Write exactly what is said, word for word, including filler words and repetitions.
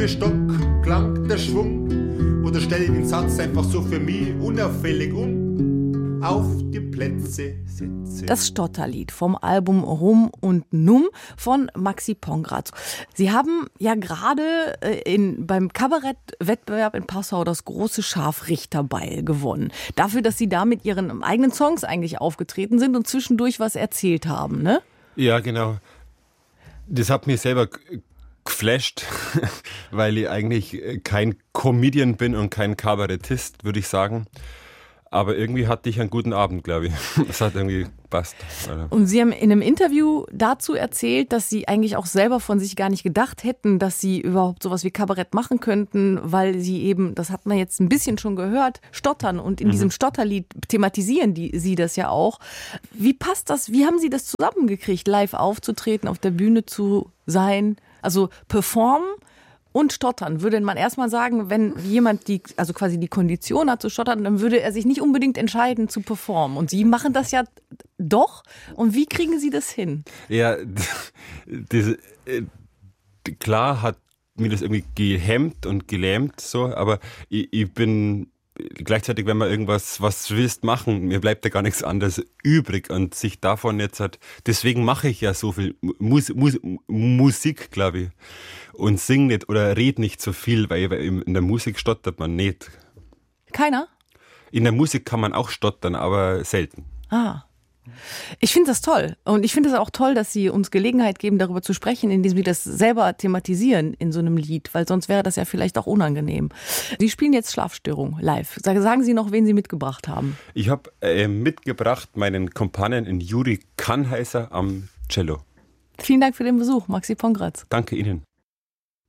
für Stock klang der Schwung. Oder stell den Satz einfach so für mich unauffällig um. Auf die Plätze setze. Das Stotterlied vom Album Rum und Numm von Maxi Pongratz. Sie haben ja gerade in, beim Kabarettwettbewerb in Passau das große Scharfrichterbeil gewonnen. Dafür, dass Sie da mit Ihren eigenen Songs eigentlich aufgetreten sind und zwischendurch was erzählt haben, ne? Ja, genau. Das hat mich selber geflasht, weil ich eigentlich kein Comedian bin und kein Kabarettist, würde ich sagen. Aber irgendwie hatte ich einen guten Abend, glaube ich. Es hat irgendwie gepasst. Und Sie haben in einem Interview dazu erzählt, dass Sie eigentlich auch selber von sich gar nicht gedacht hätten, dass Sie überhaupt sowas wie Kabarett machen könnten, weil Sie eben, das hat man jetzt ein bisschen schon gehört, stottern. Und in mhm. diesem Stotterlied thematisieren die, Sie das ja auch. Wie passt das? Wie haben Sie das zusammengekriegt, live aufzutreten, auf der Bühne zu sein? Also performen und stottern. Würde man erstmal sagen, wenn jemand die, also quasi die Kondition hat zu stottern, dann würde er sich nicht unbedingt entscheiden zu performen. Und Sie machen das ja doch. Und wie kriegen Sie das hin? Ja, das, äh, klar hat mir das irgendwie gehemmt und gelähmt, so, aber ich, ich bin gleichzeitig, wenn man irgendwas, was du willst machen, mir bleibt ja gar nichts anderes übrig und sich davon jetzt hat, deswegen mache ich ja so viel Mus, Mus, Musik, glaube ich, und sing nicht oder red nicht so viel, weil in der Musik stottert man nicht. Keiner? In der Musik kann man auch stottern, aber selten. Ah. Ich finde das toll. Und ich finde es auch toll, dass Sie uns Gelegenheit geben, darüber zu sprechen, indem Sie das selber thematisieren in so einem Lied, weil sonst wäre das ja vielleicht auch unangenehm. Sie spielen jetzt Schlafstörung live. Sagen Sie noch, wen Sie mitgebracht haben. Ich habe äh, mitgebracht meinen Kompanen in Juri Kannheiser am Cello. Vielen Dank für den Besuch, Maxi Pongratz. Danke Ihnen.